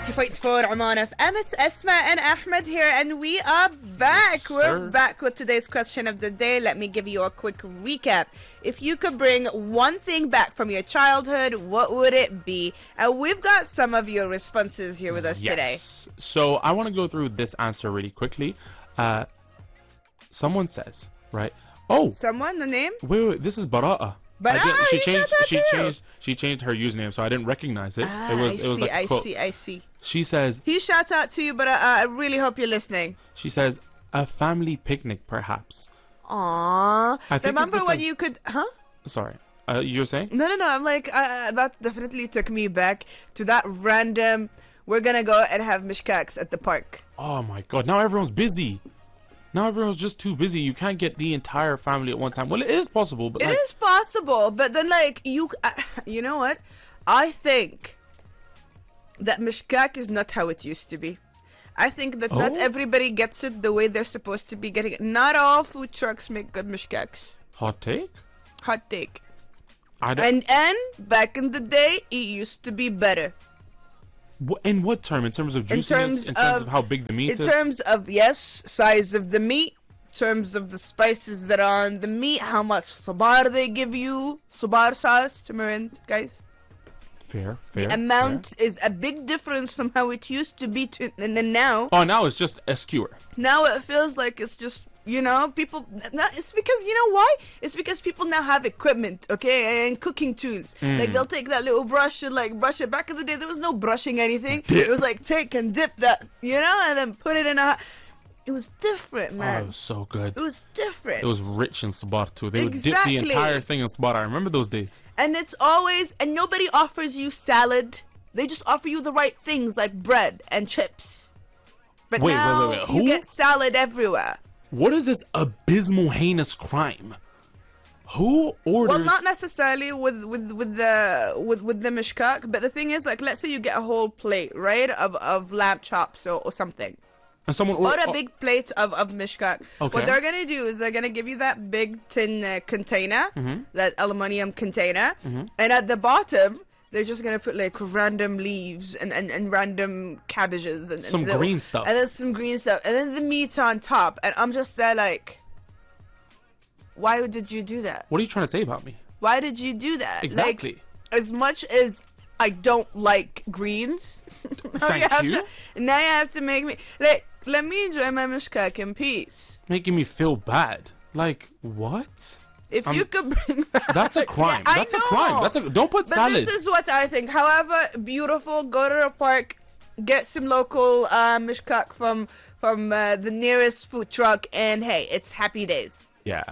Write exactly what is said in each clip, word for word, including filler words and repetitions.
ninety point four Oman F M. It's Esma and Ahmed here, and we are back. Yes, We're back with today's question of the day. Let me give you a quick recap. If you could bring one thing back from your childhood, what would it be? And we've got some of your responses here with us yes. today. So I want to go through this answer really quickly. Uh, someone says, right? Oh, Someone, the name? wait, wait, this is Bara'a. But I didn't- ah, she you changed. said that She too. changed. She changed her username, so I didn't recognize it. Ah, it was. I It was see, like a I quote. see, I see. She says. Huge shout out to you, but uh, I really hope you're listening. She says a family picnic, perhaps. Aww. I think it's Remember when because- you could, huh? Sorry, uh, you're saying? No, no, no. I'm like, uh, that definitely took me back to that random, we're going to go and have mishkaks at the park. Oh my God! Now everyone's busy. Now everyone's just too busy. You can't get the entire family at one time. Well, it is possible, but It like, is possible, but then, like, you, uh, you know what? I think that mishkak is not how it used to be. I think that not Oh? everybody gets it the way they're supposed to be getting it. Not all food trucks make good mishkaks. hot take. Hot take. I don't. And and back in the day, it used to be better. Wh- In what term? In terms of In juiciness? terms In terms of- of how big the meat In is? terms of, yes, size of the meat, terms of the spices that are on the meat, how much sabar they give you, sabar sauce, tamarind, guys. Fair, fair. Amount fair. is a big difference from how it used to be to and then now. Oh, now it's just a skewer. Now it feels like it's just, you know, people. Not, it's because, you know why? It's because people now have equipment, okay, and cooking tools. Mm. Like they'll take that little brush and like brush it. Back in the day, there was no brushing anything. Dip. It was like take and dip that, you know, and then put it in a. It was different, Oh, man. it was so good. It was different. It was rich in sabar too. They would dip Exactly. the entire thing in sabar. I remember those days. And it's always, and nobody offers you salad. They just offer you the right things like bread and chips. But Wait, wait, now wait, wait. you Who? get salad everywhere. What is this abysmal, heinous crime? Who orders? Well, not necessarily with with with the with with the mishkak, but the thing is, like, let's say you get a whole plate, right, of of lamb chops or, or something. and someone Or order a big plate of, of mishkak. Okay. What they're going to do is they're going to give you that big tin uh, container, Mm-hmm. that aluminium container, and at the bottom, they're just going to put like random leaves and, and, and random cabbages. And, Some and the- green stuff. And then some green stuff. And then the meat on top. And I'm just there like, why did you do that? What are you trying to say about me? Why did you do that? Exactly. Like, as much as I don't like greens, now Thank you have you. to now you have to make me like let me enjoy my mishkak in peace. Making me feel bad. Like what? If I'm- you could bring back That's a crime. Yeah, I That's a know. crime. That's a don't put But salad. this is what I think. However, beautiful. Go to the park, get some local uh, mishkak from from uh, the nearest food truck, and hey, it's happy days. Yeah.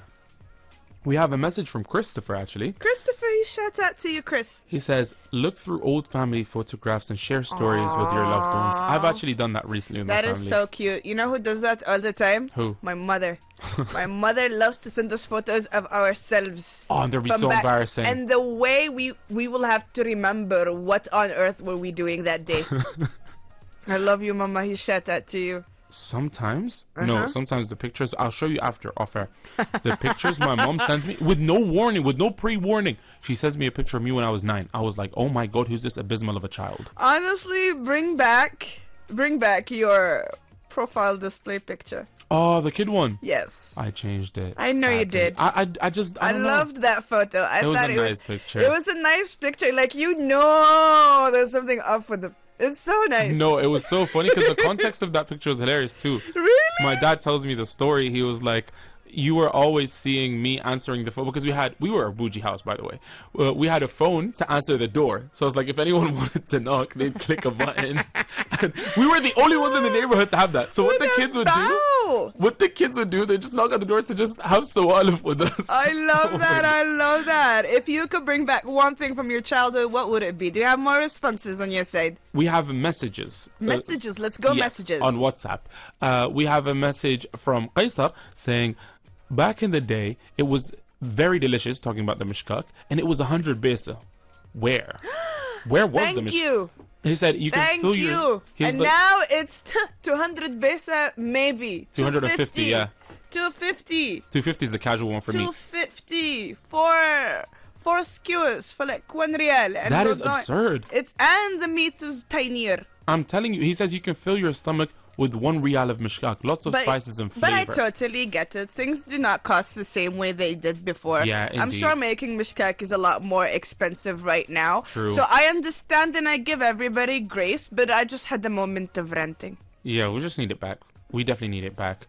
We have a message from Christopher actually. Christopher, shout out to you, Chris. He says, look through old family photographs and share stories with your loved ones. I've actually done that recently with That my is family. so cute. You know who does that all the time? Who? My mother. My mother loves to send us photos of ourselves. Oh, and they'll be from so back- embarrassing. And the way we we will have to remember what on earth were we doing that day. I love you, Mama. He shout out to you. Sometimes, Uh-huh. no, sometimes the pictures, I'll show you after, off air. The pictures my mom sends me with no warning, with no pre-warning. She sends me a picture of me when I was nine. I was like, oh my God, who's this abysmal of a child? Honestly, bring back, bring back your profile display picture. Oh, the kid one. Yes. I changed it. I know you sadly. did. I, I, I just, I, I don't know. loved that photo. I It was thought a it nice was picture. It was a nice picture. Like, you know, there's something up with the. It's so nice. No, it was so funny because the context of that picture was hilarious too. Really? My dad tells me the story. He was like, you were always seeing me answering the phone because we had, we were a bougie house, by the way. Uh, we had a phone to answer the door. So it's like if anyone wanted to knock, they'd click a button. And we were the only ones in the neighborhood to have that. So what the kids would do, Bow. what the kids would do, they just knock on the door to just have Sawalif with us. I love Oh that. my I love that. If you could bring back one thing from your childhood, what would it be? Do you have more responses on your side? We have messages. Uh, Messages. Let's go yes, messages. on WhatsApp. Uh, we have a message from Qaisar saying, back in the day, it was very delicious, talking about the mishkak, and it was one hundred besa. Where? Where was the Thank mishkak? you. He said, you can Thank fill you. your... he was And like, now it's two hundred besa, maybe. two hundred fifty, yeah. two hundred fifty. two fifty is the casual one for two me. hundred fifty. Four, four skewers for like one real. And That we're is going- absurd. It's, and the meat is tinier. I'm telling you, he says you can fill your stomach with one riyal of mishkak. Lots of But- spices and But flavor. I totally get it. Things do not cost the same way they did before. Yeah, I'm indeed. sure making mishkak is a lot more expensive right now. True. So I understand and I give everybody grace, but I just had a moment of ranting. Yeah, we just need it back. We definitely need it back.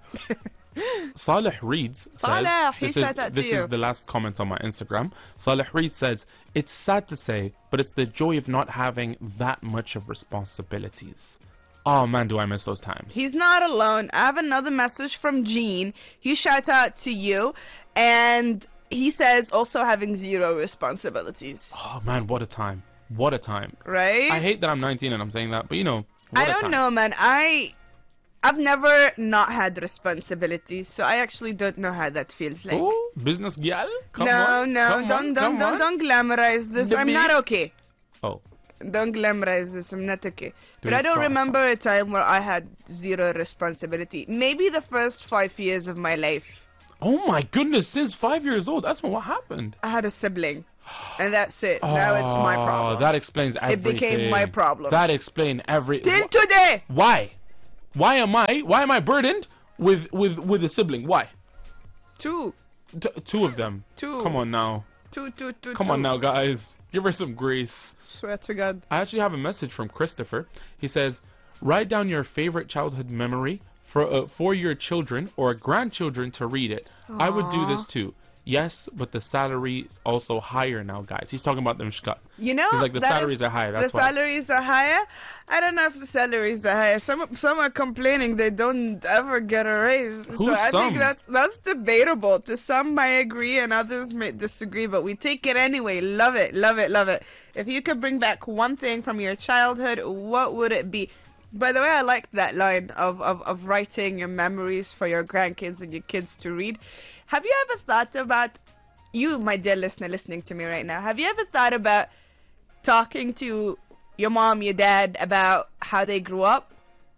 Saleh reads says, Saleh, he this, is, said that to this you. is the last comment on my Instagram. Saleh reads says, it's sad to say, but it's the joy of not having that much of responsibilities. Oh man, do I miss those times. He's not alone. I have another message from Gene. He shouts out to you, and he says also having zero responsibilities. Oh man, what a time. What a time. Right? I hate that I'm nineteen and I'm saying that, but you know, what I a don't time. know, man. I I've never not had responsibilities, so I actually don't know how that feels like. Oh, business gal? Come no, on. no, come don't on, don't come don't on. don't glamorize this. The I'm big- not okay. Oh, Don't glamorize this. I'm not okay. But Dude, I don't fuck. remember a time where I had zero responsibility. Maybe the first five years of my life. oh my goodness, since five years old, that's what happened. I had a sibling, and that's it. Now it's my Oh, problem. That explains everything. became my problem. That explains every. Till today. Why? Why am I? Why am I burdened with with with a sibling? Why? Two, T- two of them. Two. Come on now. two, two, two. Come two. on now, guys. Give her some grace. Swear to God. I actually have a message from Christopher. He says, "Write down your favorite childhood memory for uh, for your children or grandchildren to read it." I would do this too. Yes, but the salary is also higher now, guys. He's talking about the mishkat. You know, He's like, the that salaries is- are higher. That's the why. salaries are higher. I don't know if the salaries are higher. Some some are complaining they don't ever get a raise. so Who's I some? think that's that's debatable. To some may agree and others may disagree, but we take it anyway. Love it, love it, love it. If you could bring back one thing from your childhood, what would it be? By the way, I liked that line of, of, of writing your memories for your grandkids and your kids to read. Have you ever thought about, you, my dear listener, listening to me right now, have you ever thought about talking to your mom, your dad about how they grew up,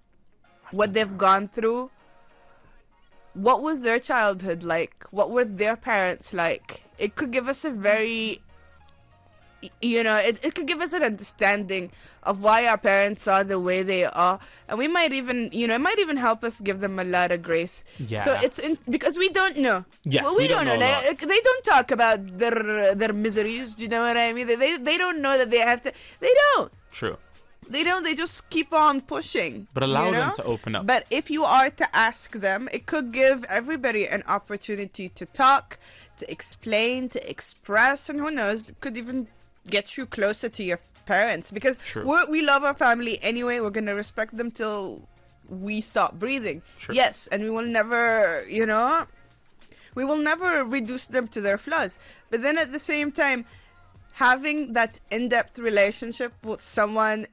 what they've gone through? What was their childhood like? What were their parents like? It could give us a very, y- you know, it, it could give us an understanding of why our parents are the way they are. And we might even, you know, it might even help us give them a lot of grace. Yeah. So it's in, because we don't know. Yes, well, we, we don't don't know. know a They, they don't talk about their their miseries. Do you know what I mean? They, they they don't know that they have to. They don't. True. They don't. They just keep on pushing. But allow you them know? to open up. But if you are to ask them, it could give everybody an opportunity to talk, to explain, to express, and who knows, it could even get you closer to your parents. Because True. we're, we love our family anyway. We're going to respect them till we stop breathing. True. Yes, and we will never, you know, we will never reduce them to their flaws. But then at the same time, having that in-depth relationship with someone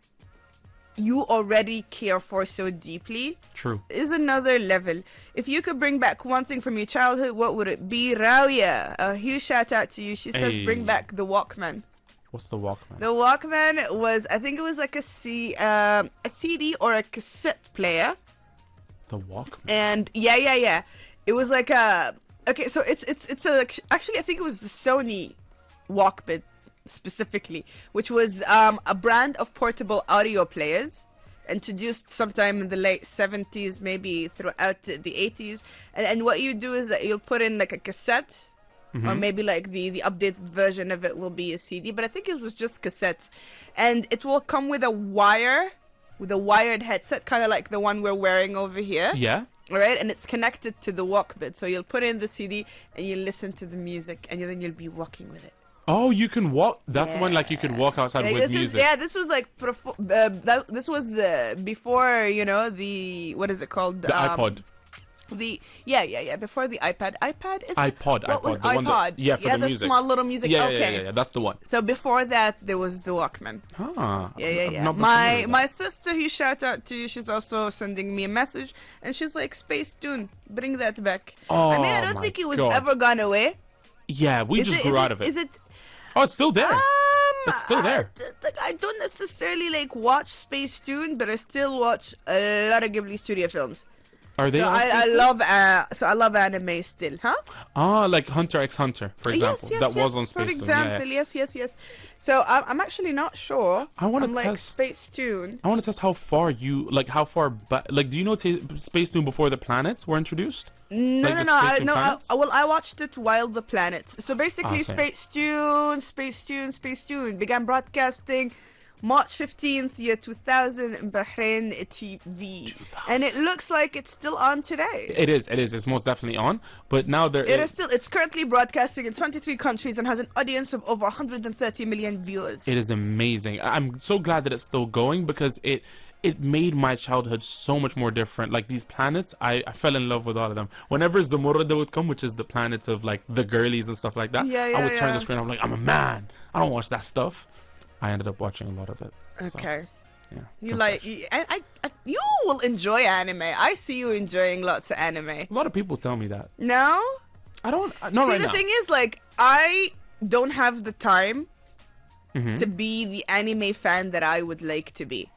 you already care for so deeply True. is another level. If you could bring back one thing from your childhood, what would it be? Rawia, a huge shout out to you. She says, Hey. bring back the Walkman. What's the Walkman? The Walkman was, I think it was like a C, um, a C D or a cassette player. The Walkman. And yeah, yeah, yeah. It was like a, okay, so it's, it's, it's a, actually, I think it was the Sony Walkman specifically, which was um, a brand of portable audio players introduced sometime in the late seventies, maybe throughout the the eighties. And, and what you do is that you'll put in like a cassette, or maybe like the, the updated version of it will be a C D, but I think it was just cassettes. And it will come with a wire, with a wired headset, kind of like the one we're wearing over here. Yeah. All right, and it's connected to the Walkman. So you'll put in the C D and you listen to the music, and then you'll be walking with it. Oh, you can walk. That's when like you could walk outside Like, with this music. Is, yeah, this was like profo- uh, that, this was uh, before, you know, the what is it called? The Um, iPod. The yeah, yeah, yeah. Before the iPad, iPad is iPod, what was iPod, the one that- iPod? yeah, for yeah, the music. small little music. Yeah, okay. yeah, yeah, yeah, that's the one. So before that, there was the Walkman. Ah, Yeah, yeah, I've yeah. not been familiar My with my that. sister, who shout out to you, she's also sending me a message, and she's like, "Space Tune, bring that back." I mean, I Oh, don't my think it was God. ever gone away. Yeah, we Is just it, grew is out it, of it. Is it? Oh, it's still there. Um, It's still there. I, th- like, I don't necessarily like watch Space Tune, but I still watch a lot of Ghibli studio films. Are they So on I, Space I Tune? love uh, so I love anime still, huh? Ah, like Hunter x Hunter, for example. yes, yes, that yes. was on Space For Tune. example, Yeah, yeah. yes, yes, yes. So I'm, I'm actually not sure. I wanna I'm like test- Space Tune. I want to test how far you like how far back. Like, do you know t- Space Tune before the planets were introduced? No, Like no, the no. Space I, Tune no I, planets? I- well, I watched it while the planets. So basically, Ah, same. Space Tune, Space Tune, Space Tune began broadcasting March fifteenth, year two thousand in Bahrain T V. And it looks like it's still on today. It is. It is. It's most definitely on. But now there It is still. It's currently broadcasting in twenty-three countries and has an audience of over one hundred thirty million viewers. It is amazing. I'm so glad that it's still going because it it made my childhood so much more different. Like these planets, I, I fell in love with all of them. Whenever Zamorada would come, which is the planets of like the girlies and stuff like that, Yeah, I yeah, would turn yeah. the screen. I'm like, I'm a man. I don't watch that stuff. I ended up watching a lot of it. So, Okay. yeah. You like? You, I, I, I, you will enjoy anime. I see you enjoying lots of anime. A lot of people tell me that. No. I don't. Not See, right the now. thing is, like, I don't have the time Mhm. to be the anime fan that I would like to be.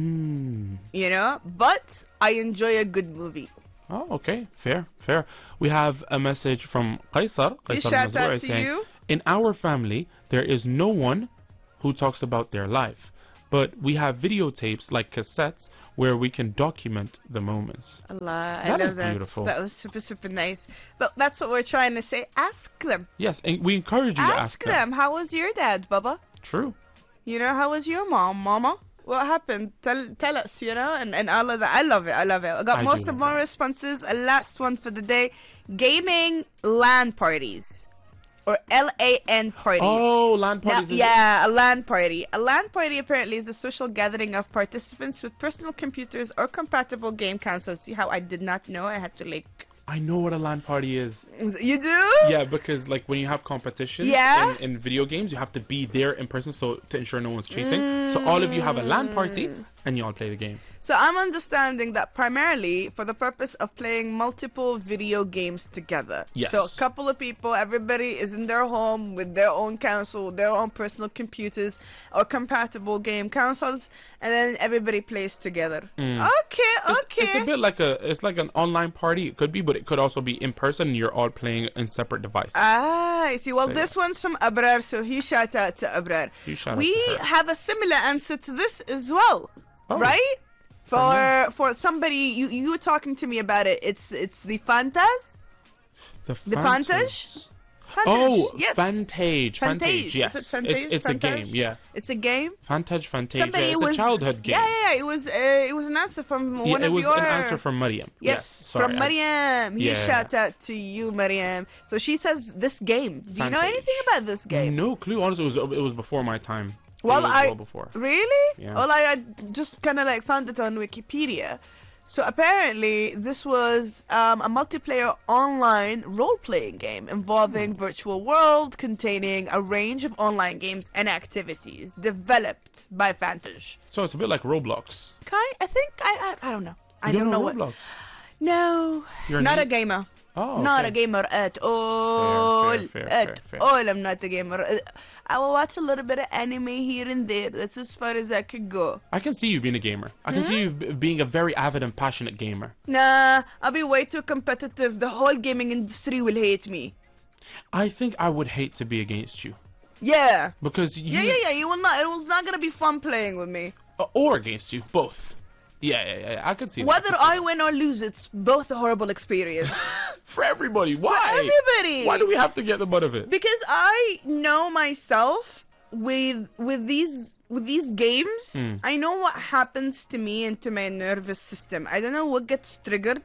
Mm. You know, but I enjoy a good movie. Oh, okay. Fair, fair. We have a message from Qaisar. You Qaisar shout Mazrour out is to saying, you. in our family, there is no one who talks about their life. But we have videotapes like cassettes where we can document the moments. Allah, I That love is that. beautiful. That was super, super nice. But that's what we're trying to say. Ask them. Yes, and we encourage you to Ask, ask them. How was your dad, Baba? True. You know, how was your mom, Mama? What happened? Tell tell us, you know, and, and all of that. I love it. I love it. I got I most do of love more that. responses. A last one for the day. Gaming LAN parties. Or L A N parties. Oh, LAN Now, parties. is- yeah, a LAN party. A LAN party apparently is a social gathering of participants with personal computers or compatible game consoles. See how I did not know? I had to like. I know what a LAN party is. You do? Yeah, because like when you have competitions Yeah? in, in video games, you have to be there in person so to ensure no one's cheating. So all of you have a LAN party and you all play the game. So I'm understanding that primarily for the purpose of playing multiple video games together. Yes. So a couple of people, everybody is in their home with their own console, their own personal computers or compatible game consoles, and then everybody plays together. Okay, It's, okay. it's a bit like a it's like an online party. It could be, but it could also be in person. And you're all playing in separate devices. Ah, I see. Well, So, this one's from Abrar, so he shout out to Abrar. You shout out we to her. have a similar answer to this as well, Oh. right? From For for somebody, you you were talking to me about it. It's it's the Fantas, the the Fantas. Fantage. Oh, yes. Fantage. Fantage. Yes, Is it it's Fantage? it's a Fantage? game. Yeah, It's a game. Fantage. Fantage. Somebody Yeah, it's was a childhood game. Yeah, yeah, yeah. It was uh, it was an answer from Yeah, one it of was your. an answer from Mariam. Yes, sorry, from I- Mariam. He Yeah. shout out to you, Mariam. So she says this game. Do you know Fantage. anything about this game? No clue. Honestly, it was it was before my time. Well, it was I well before. really. Yeah. Well, I, I just kind of like found it on Wikipedia. So apparently, this was um, a multiplayer online role-playing game involving Hmm. virtual world containing a range of online games and activities developed by Fantage. So it's a bit like Roblox. Kind, I think I, I, I don't know. I You don't know, what. Roblox. No, You're not na- a gamer. Oh, Not okay. a gamer at all. fair, fair, at fair, fair. all, I'm not a gamer. Uh, I will watch a little bit of anime here and there. That's as far as I could go. I can see you being a gamer. I can see you b- being a very avid and passionate gamer. Nah, I'll be way too competitive. The whole gaming industry will hate me. I think I would hate to be against you Yeah. because you Yeah, yeah, yeah. You will not. It was not gonna be fun playing with me. uh, or against you both. Yeah, yeah, yeah. I could see that. Whether could see I that. win or lose, it's both a horrible experience. for everybody. Why? For everybody. Why do we have to get the butt of it? Because I know myself with with these with these games, Hmm. I know what happens to me and to my nervous system. I don't know what gets triggered.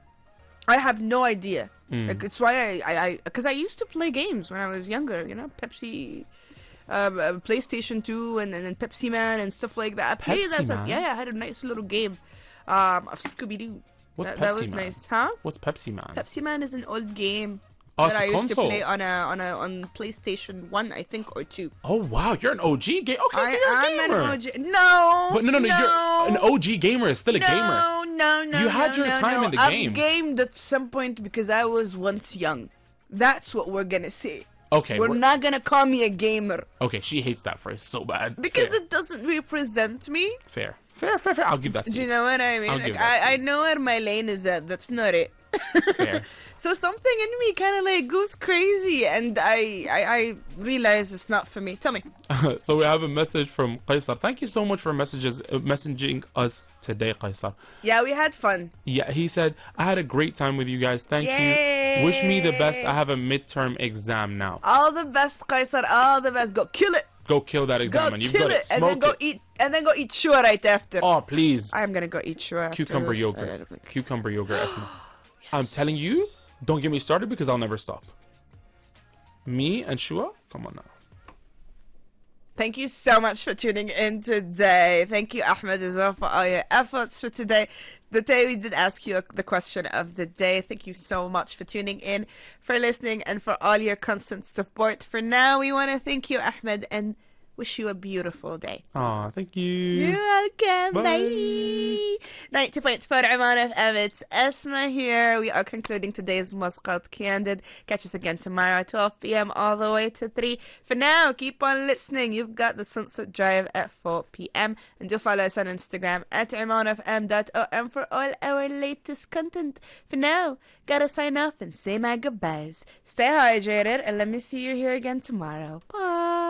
I have no idea. Hmm. Like, it's why I I because I, I used to play games when I was younger. You know, Pepsi. Um, uh, PlayStation two and, and then Pepsi Man and stuff like that. I played Pepsi that stuff. Man? Yeah, yeah, I had a nice little game um, of Scooby Doo. What's That, that Pepsi was Man? nice, huh? What's Pepsi Man? Pepsi Man is an old game Oh, that it's I a used console. to play on a on a on PlayStation One, I think, or two. Oh wow, you're an O G gamer. Okay, so I you're a am gamer. an O G. No, But no, no, no, you're an O G gamer. Is still a no, gamer. No, no, You had no, your no, time no. in the I've game. gamed at some point because I was once young. That's what we're gonna say. Okay, We're we're- not gonna call me a gamer Okay, she hates that phrase so bad. because Fair. it doesn't represent me. Fair, Fair, fair, fair. I'll give that to Do you you. know what I mean? I'll Like, give that to I, I you. know where my lane is at. That's not it. Fair. So something in me kind of like goes crazy, and I, I I realize it's not for me. Tell me. So we have a message from Qaisar. Thank you so much for messages, uh, messaging us today, Qaisar. Yeah, we had fun. Yeah, he said, I had a great time with you guys. Thank Yay! you. Wish me the best. I have a midterm exam now. All the best, Qaisar. All the best. Go kill it. Go kill that Go exam, and you've kill got it, it. and Smoke then go it. eat, and then go eat shua right after. Oh, please. I'm gonna go eat shua. Cucumber after. yogurt. Cucumber yogurt, Esma. I'm telling you, don't get me started because I'll never stop. Me and Shua? Come on now. Thank you so much for tuning in today. Thank you, Ahmed, as well, for all your efforts for today. The day we did ask you the question of the day. Thank you so much for tuning in, for listening, and for all your constant support. For now, we want to thank you, Ahmed, and wish you a beautiful day. Aw, thank you. You're welcome. Bye. Bye. ninety point four Oman F M. It's Esma here. We are concluding today's Muscat Candid. Catch us again tomorrow at twelve p.m. all the way to three. For now, keep on listening. You've got the Sunset Drive at four p.m. And do follow us on Instagram at oman f m dot o m for all our latest content. For now, gotta sign off and say my goodbyes. Stay hydrated, and let me see you here again tomorrow. Bye.